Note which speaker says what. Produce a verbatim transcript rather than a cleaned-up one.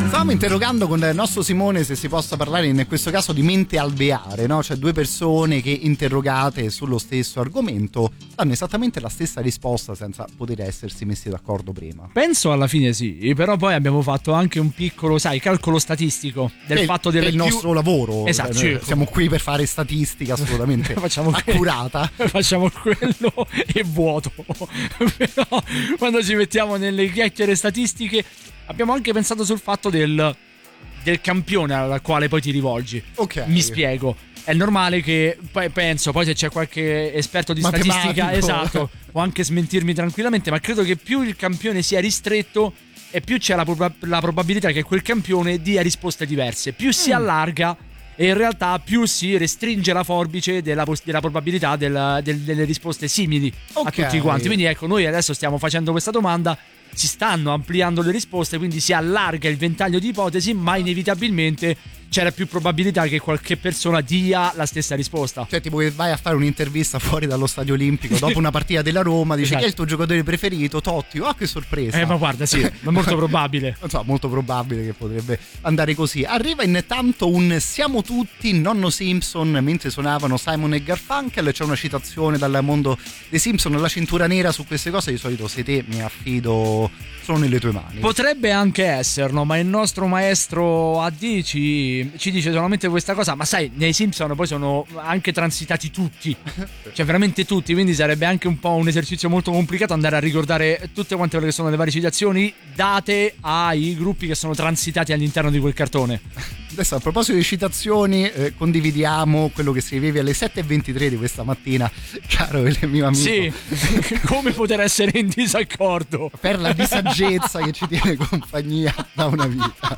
Speaker 1: Stavamo interrogando con il nostro Simone se si possa parlare in questo caso di mente alveare, no? Cioè due persone che interrogate sullo stesso argomento danno esattamente la stessa risposta senza poter essersi messi d'accordo prima.
Speaker 2: Penso alla fine sì, però poi abbiamo fatto anche un piccolo, sai, calcolo statistico del
Speaker 1: è,
Speaker 2: fatto del
Speaker 1: è il
Speaker 2: più...
Speaker 1: nostro lavoro.
Speaker 2: Esatto,
Speaker 1: Noi
Speaker 2: certo.
Speaker 1: Siamo qui per fare statistica assolutamente
Speaker 2: facciamo
Speaker 1: accurata.
Speaker 2: Que- facciamo quello e vuoto. Però quando ci mettiamo nelle chiacchiere statistiche abbiamo anche pensato sul fatto del, del campione al quale poi ti rivolgi.
Speaker 1: Ok.
Speaker 2: Mi spiego. È normale che poi penso, poi se c'è qualche esperto di
Speaker 1: Matematico.
Speaker 2: statistica, esatto, può anche smentirmi tranquillamente, ma credo che più il campione sia ristretto e più c'è la, proba- la probabilità che quel campione dia risposte diverse. Più si
Speaker 1: Mm.
Speaker 2: allarga e in realtà più si restringe la forbice della, pos- della probabilità del, del, delle risposte simili
Speaker 1: Ok.
Speaker 2: a tutti quanti. Quindi ecco, noi adesso stiamo facendo questa domanda, si stanno ampliando le risposte, quindi si allarga il ventaglio di ipotesi, ma inevitabilmente c'era più probabilità che qualche persona dia la stessa risposta.
Speaker 1: Cioè tipo che vai a fare un'intervista fuori dallo stadio olimpico dopo una partita della Roma, dici
Speaker 2: Esatto.
Speaker 1: chi è il tuo giocatore preferito? Totti. Oh, che sorpresa.
Speaker 2: Eh ma guarda, sì, è molto probabile.
Speaker 1: Non so, molto probabile che potrebbe andare così. Arriva intanto un Siamo tutti nonno Simpson mentre suonavano Simon e Garfunkel. C'è una citazione dal mondo dei Simpson, la cintura nera su queste cose di solito se te mi affido solo nelle tue mani.
Speaker 2: Potrebbe anche esserlo, ma il nostro maestro A D ci, ci dice solamente questa cosa. Ma sai, nei Simpson poi sono anche transitati tutti, cioè veramente tutti, quindi sarebbe anche un po' un esercizio molto complicato andare a ricordare tutte quante quelle che sono le varie citazioni date ai gruppi che sono transitati all'interno di quel cartone.
Speaker 1: Adesso a proposito di citazioni, eh, condividiamo quello che scrivevi alle sette e ventitré di questa mattina, caro il mio amico.
Speaker 2: Sì, come poter essere in disaccordo
Speaker 1: Per la disaggezza che ci tiene compagnia da una vita.